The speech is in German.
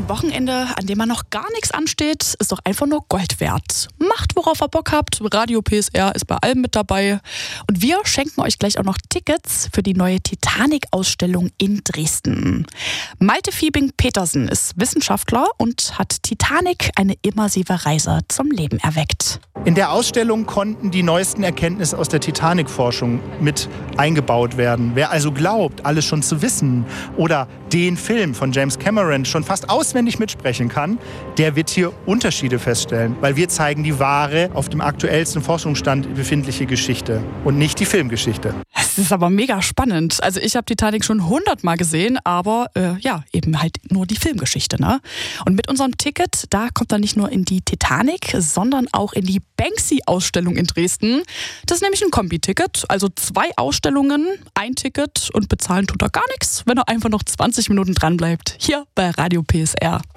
ein Wochenende, an dem man noch gar nichts ansteht, ist doch einfach nur Gold wert. Macht, worauf ihr Bock habt. Radio PSR ist bei allem mit dabei. Und wir schenken euch gleich auch noch Tickets für die neue Titanic-Ausstellung in Dresden. Malte Fiebing-Petersen ist Wissenschaftler und hat Titanic, eine immersive Reise zum Leben erweckt. In der Ausstellung konnten die neuesten Erkenntnisse aus der Titanic-Forschung mit eingebaut werden. Wer also glaubt, alles schon zu wissen oder den Film von James Cameron schon fast auswendig mitsprechen kann, der wird hier Unterschiede feststellen. Weil wir zeigen die wahre, auf dem aktuellsten Forschungsstand befindliche Geschichte und nicht die Filmgeschichte. Das ist aber mega spannend. Also ich habe Titanic schon 100-mal gesehen, aber eben halt nur die Filmgeschichte, ne? Und mit unserem Ticket, da kommt er nicht nur in die Titanic, sondern auch in die Banksy-Ausstellung in Dresden. Das ist nämlich ein Kombi-Ticket, also 2 Ausstellungen, ein Ticket und bezahlen tut er gar nichts, wenn er einfach noch 20 Minuten dranbleibt. Hier bei Radio PSR.